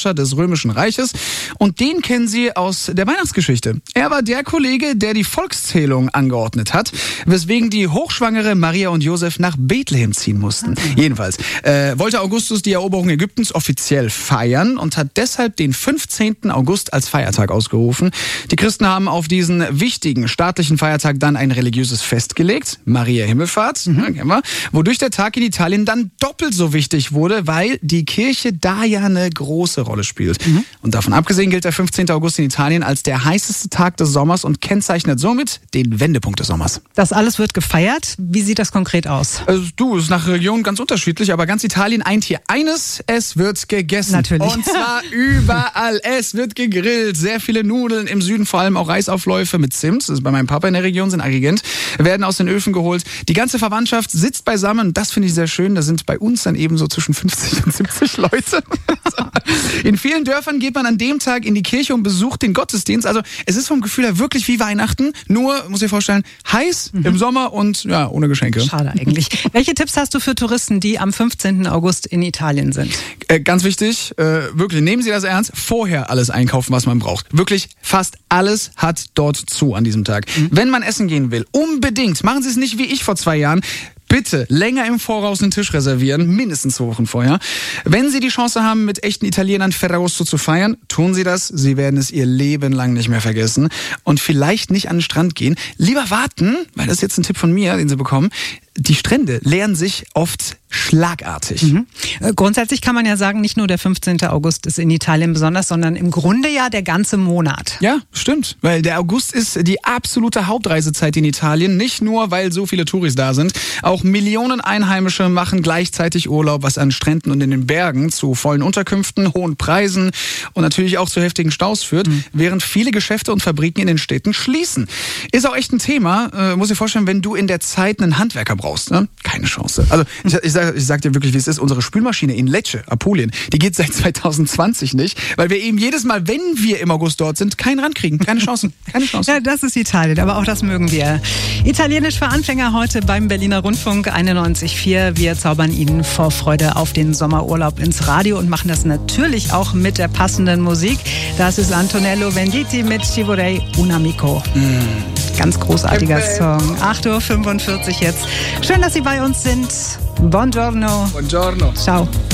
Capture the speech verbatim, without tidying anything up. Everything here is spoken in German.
Herrscher des Römischen Reiches. Und den kennen Sie aus der Weihnachtsgeschichte. Er war der Kollege, der die Volkszählung angeordnet hat, weswegen die hochschwangere Maria und Josef nach Bethlehem ziehen mussten. Mhm. Jedenfalls äh, wollte Augustus die Eroberung Ägyptens offiziell feiern und hat deshalb den fünfzehnten August als Feiertag ausgerufen. Die Christen haben auf diesen wichtigen staatlichen Feiertag dann ein religiöses Fest gelegt, Maria Himmelfahrt, mhm. kennen wir, wodurch der Tag in Italien dann doppelt so wichtig wurde, weil die Kirche da ja eine große Rolle spielt. Mhm. Und davon abgesehen gilt der fünfzehnten August in Italien als der heißeste Tag des Sommers und kennzeichnet somit den Wendepunkt des Sommers. Das alles wird gefeiert. Wie sieht das konkret aus? Also, du, ist nach Region ganz unterschiedlich, aber ganz Italien eint hier eines: es wird gegessen. Natürlich. Und zwar überall. Es wird gegrillt. Sehr viele Nudeln, im Süden vor allem auch Reisaufläufe mit Zimt. Das ist bei meinem Papa in der Region, sind Agrigent, werden aus den Öfen geholt. Die ganze Verwandtschaft sitzt beisammen. Das finde ich sehr schön. Da sind bei uns dann eben so zwischen fünfzig und siebzig Leute. In vielen Dörfern geht man an dem Tag in die Kirche und besucht den Gottesdienst. Also es ist vom Gefühl her wirklich wie Weihnachten. Nur, muss ich vorstellen, heiß mhm. im Sommer und ja, ohne Geschenke. Schade eigentlich. Welche Tipps hast du für Touristen, die am fünfzehnten August in Italien sind? Äh, ganz wichtig, äh, wirklich, nehmen Sie das ernst, vorher alles einkaufen, was man braucht. Wirklich, fast alles hat dort zu an diesem Tag. Mhm. Wenn man essen gehen will, unbedingt, machen Sie es nicht wie ich vor zwei Jahren, bitte länger im Voraus einen Tisch reservieren, mindestens zwei Wochen vorher. Wenn Sie die Chance haben, mit echten Italienern Ferragosto zu feiern, tun Sie das. Sie werden es Ihr Leben lang nicht mehr vergessen. Und vielleicht nicht an den Strand gehen. Lieber warten, weil das ist jetzt ein Tipp von mir, den Sie bekommen. Die Strände leeren sich oft schlagartig. Mhm. Grundsätzlich kann man ja sagen, nicht nur der fünfzehnten August ist in Italien besonders, sondern im Grunde ja der ganze Monat. Ja, stimmt. Weil der August ist die absolute Hauptreisezeit in Italien. Nicht nur, weil so viele Touris da sind. Auch Millionen Einheimische machen gleichzeitig Urlaub, was an Stränden und in den Bergen zu vollen Unterkünften, hohen Preisen und natürlich auch zu heftigen Staus führt, mhm. während viele Geschäfte und Fabriken in den Städten schließen. Ist auch echt ein Thema. Äh, muss dir vorstellen, wenn du in der Zeit einen Handwerker brauchst, ne? Keine Chance. Also ich, ich, sag, ich sag dir wirklich, wie es ist. Unsere Spülmaschine in Lecce, Apulien, die geht seit zwanzig zwanzig nicht, weil wir eben jedes Mal, wenn wir im August dort sind, keinen Rand kriegen. Keine Chancen. Keine Chance. Ja, das ist Italien, aber auch das mögen wir. Italienisch für Anfänger heute beim Berliner Rundfunk einundneunzig Komma vier. Wir zaubern Ihnen vor Freude auf den Sommerurlaub ins Radio und machen das natürlich auch mit der passenden Musik. Das ist Antonello Venditti mit Ci vorrei un amico. Mm. Ganz großartiger okay. Song. acht Uhr fünfundvierzig jetzt. Schön, dass Sie bei uns sind. Buongiorno. Buongiorno. Ciao.